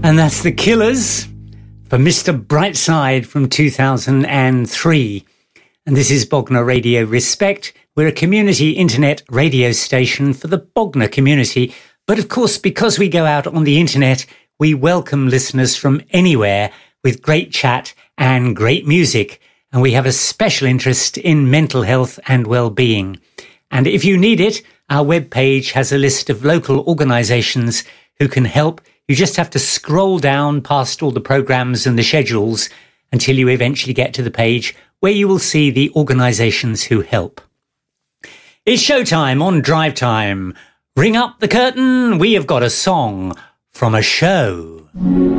And that's The Killers for Mr. Brightside from 2003. And this is Bognor Radio Respect. We're a community internet radio station for the Bognor community. But of course, because we go out on the internet, we welcome listeners from anywhere with great chat and great music. And we have a special interest in mental health and well-being. And if you need it, our webpage has a list of local organisations who can help. You just have to scroll down past all the programmes and the schedules until you eventually get to the page where you will see the organisations who help. It's showtime on Drive Time. Ring up the curtain. We have got a song from a show.